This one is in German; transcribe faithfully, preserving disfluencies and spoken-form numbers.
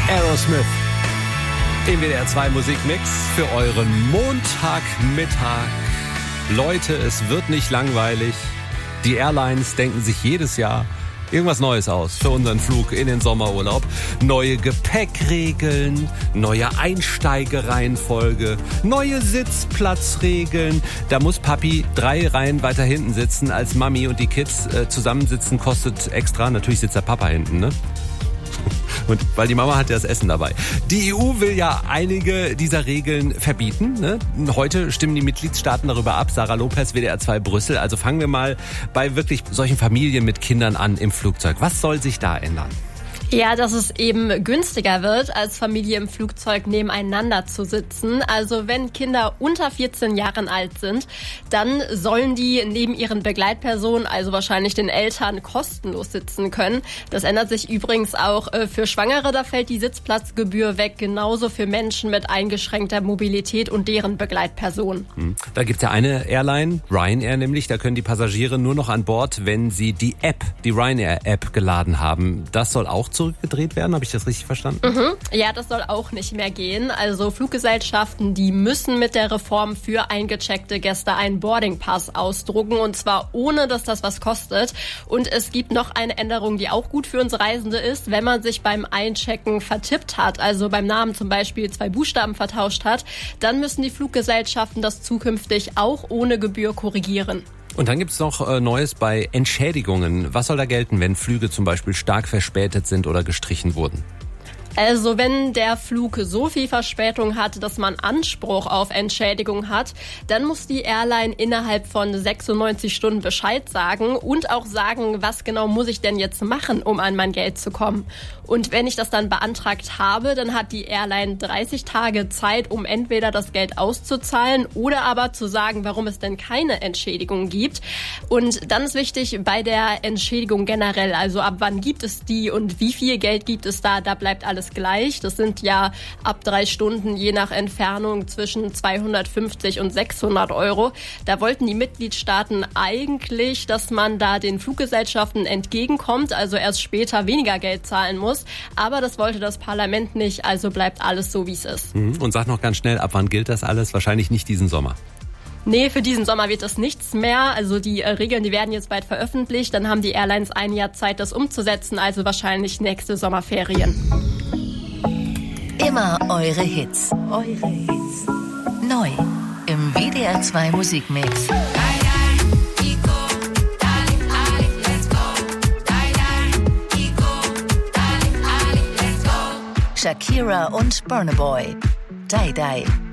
Aerosmith im W D R zwei Musikmix für euren Montagmittag. Leute, es wird nicht langweilig. Die Airlines denken sich jedes Jahr irgendwas Neues aus für unseren Flug in den Sommerurlaub. Neue Gepäckregeln, neue Einsteigereihenfolge, neue Sitzplatzregeln. Da muss Papi drei Reihen weiter hinten sitzen als Mami und die Kids. Äh, zusammensitzen kostet extra. Natürlich sitzt der Papa hinten, ne? Und weil die Mama hat ja das Essen dabei. Die E U will ja einige dieser Regeln verbieten, ne? Heute stimmen die Mitgliedstaaten darüber ab. Sarah Lopez, W D R zwei Brüssel. Also fangen wir mal bei wirklich solchen Familien mit Kindern an im Flugzeug. Was soll sich da ändern? Ja, dass es eben günstiger wird, als Familie im Flugzeug nebeneinander zu sitzen. Also wenn Kinder unter vierzehn Jahren alt sind, dann sollen die neben ihren Begleitpersonen, also wahrscheinlich den Eltern, kostenlos sitzen können. Das ändert sich übrigens auch für Schwangere. Da fällt die Sitzplatzgebühr weg, genauso für Menschen mit eingeschränkter Mobilität und deren Begleitpersonen. Da gibt's ja eine Airline, Ryanair nämlich, da können die Passagiere nur noch an Bord, wenn sie die App, die Ryanair-App geladen haben. Das soll auch zurückgedreht werden, habe ich das richtig verstanden? Mhm. Ja, das soll auch nicht mehr gehen. Also Fluggesellschaften, die müssen mit der Reform für eingecheckte Gäste einen Boardingpass ausdrucken, und zwar ohne, dass das was kostet. Und es gibt noch eine Änderung, die auch gut für uns Reisende ist, wenn man sich beim Einchecken vertippt hat, also beim Namen zum Beispiel zwei Buchstaben vertauscht hat, dann müssen die Fluggesellschaften das zukünftig auch ohne Gebühr korrigieren. Und dann gibt's noch äh, Neues bei Entschädigungen. Was soll da gelten, wenn Flüge zum Beispiel stark verspätet sind oder gestrichen wurden? Also wenn der Flug so viel Verspätung hat, dass man Anspruch auf Entschädigung hat, dann muss die Airline innerhalb von sechsundneunzig Stunden Bescheid sagen und auch sagen, was genau muss ich denn jetzt machen, um an mein Geld zu kommen. Und wenn ich das dann beantragt habe, dann hat die Airline dreißig Tage Zeit, um entweder das Geld auszuzahlen oder aber zu sagen, warum es denn keine Entschädigung gibt. Und dann ist wichtig bei der Entschädigung generell, also ab wann gibt es die und wie viel Geld gibt es da, da bleibt alles gleich. Das sind ja ab drei Stunden je nach Entfernung zwischen zweihundertfünfzig und sechshundert Euro. Da wollten die Mitgliedstaaten eigentlich, dass man da den Fluggesellschaften entgegenkommt, also erst später weniger Geld zahlen muss. Aber das wollte das Parlament nicht, also bleibt alles so, wie es ist. Und sag noch ganz schnell, ab wann gilt das alles? Wahrscheinlich nicht diesen Sommer. Nee, für diesen Sommer wird das nichts mehr. Also die äh, Regeln, die werden jetzt bald veröffentlicht. Dann haben die Airlines ein Jahr Zeit, das umzusetzen, also wahrscheinlich nächste Sommerferien. Immer eure Hits. Eure Hits. Neu im W D R zwei Musikmix. Shakira und Burna Boy. Die Die.